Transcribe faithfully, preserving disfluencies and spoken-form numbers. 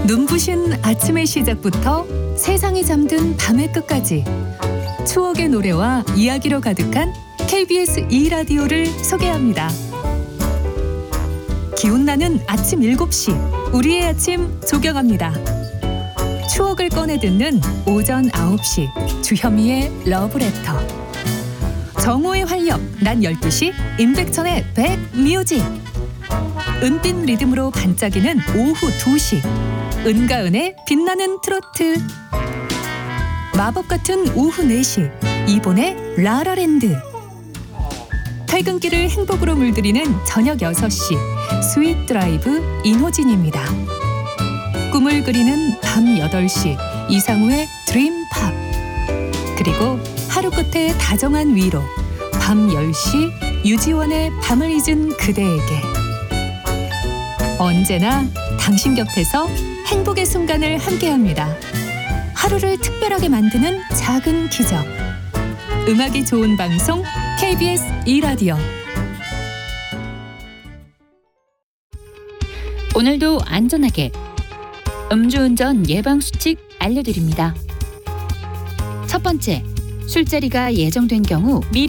눈부신 아침의 시작부터 세상이 잠든 밤의 끝까지 추억의 노래와 이야기로 가득한 케이비에스 이 라디오를 소개합니다. 기운나는 아침 일곱 시 우리의 아침 조경합니다. 추억을 꺼내 듣는 오전 아홉 시 주현미의 러브레터. 정오의 활력 난 열두 시 임백천의 백뮤직. 은빛 리듬으로 반짝이는 오후 두 시 은가은의 빛나는 트로트. 마법 같은 오후 네 시 이본의 라라랜드. 퇴근길을 행복으로 물들이는 저녁 여섯 시 스윗 드라이브 인호진입니다. 꿈을 그리는 밤 여덟 시 이상우의 드림팝. 그리고 하루 끝에 다정한 위로 밤 열 시 유지원의 밤을 잊은 그대에게. 언제나 당신 곁에서 행복의 순간을 함께합니다. 하루를 특별하게 만드는 작은 기적. 음악이 좋은 방송 케이비에스 이 라디오. 오늘도 안전하게 음주운전 예방수칙 알려드립니다. 첫 번째, 술자리가 예정된 경우 미리